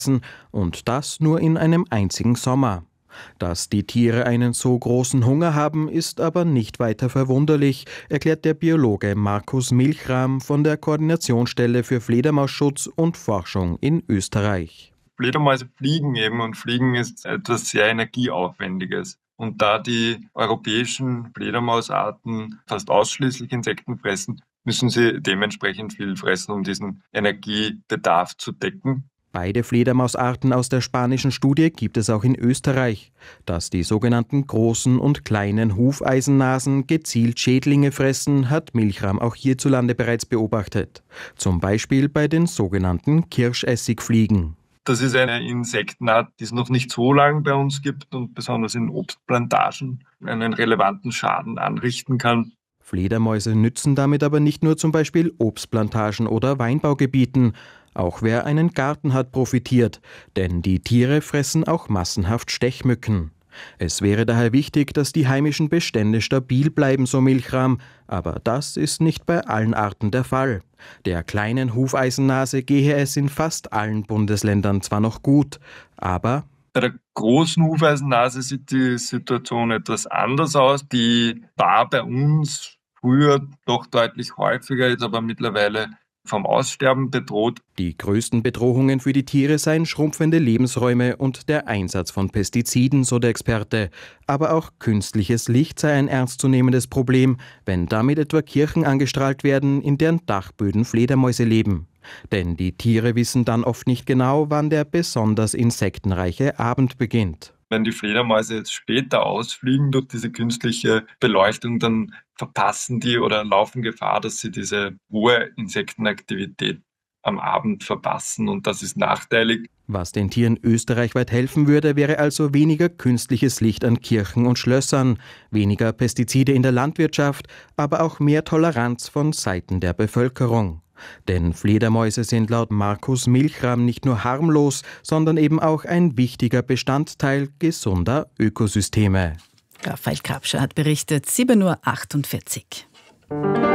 und das nur in einem einzigen Sommer. Dass die Tiere einen so großen Hunger haben, ist aber nicht weiter verwunderlich, erklärt der Biologe Markus Milchram von der Koordinationsstelle für Fledermausschutz und Forschung in Österreich. Fledermäuse fliegen eben und Fliegen ist etwas sehr Energieaufwendiges. Und da die europäischen Fledermausarten fast ausschließlich Insekten fressen, müssen sie dementsprechend viel fressen, um diesen Energiebedarf zu decken. Beide Fledermausarten aus der spanischen Studie gibt es auch in Österreich. Dass die sogenannten großen und kleinen Hufeisennasen gezielt Schädlinge fressen, hat Milchram auch hierzulande bereits beobachtet. Zum Beispiel bei den sogenannten Kirschessigfliegen. Das ist eine Insektenart, die es noch nicht so lange bei uns gibt und besonders in Obstplantagen einen relevanten Schaden anrichten kann. Fledermäuse nützen damit aber nicht nur zum Beispiel Obstplantagen oder Weinbaugebieten. Auch wer einen Garten hat, profitiert, denn die Tiere fressen auch massenhaft Stechmücken. Es wäre daher wichtig, dass die heimischen Bestände stabil bleiben, so Milchram, aber das ist nicht bei allen Arten der Fall. Der kleinen Hufeisennase gehe es in fast allen Bundesländern zwar noch gut, aber bei der großen Hufeisennase sieht die Situation etwas anders aus. Die war bei uns früher doch deutlich häufiger, ist aber mittlerweile vom Aussterben bedroht. Die größten Bedrohungen für die Tiere seien schrumpfende Lebensräume und der Einsatz von Pestiziden, so der Experte. Aber auch künstliches Licht sei ein ernstzunehmendes Problem, wenn damit etwa Kirchen angestrahlt werden, in deren Dachböden Fledermäuse leben. Denn die Tiere wissen dann oft nicht genau, wann der besonders insektenreiche Abend beginnt. Wenn die Fledermäuse jetzt später ausfliegen durch diese künstliche Beleuchtung, dann verpassen die oder laufen Gefahr, dass sie diese hohe Insektenaktivität am Abend verpassen und das ist nachteilig. Was den Tieren österreichweit helfen würde, wäre also weniger künstliches Licht an Kirchen und Schlössern, weniger Pestizide in der Landwirtschaft, aber auch mehr Toleranz von Seiten der Bevölkerung. Denn Fledermäuse sind laut Markus Milchram nicht nur harmlos, sondern eben auch ein wichtiger Bestandteil gesunder Ökosysteme. Raphael Kapscher hat berichtet, 7:48 Uhr.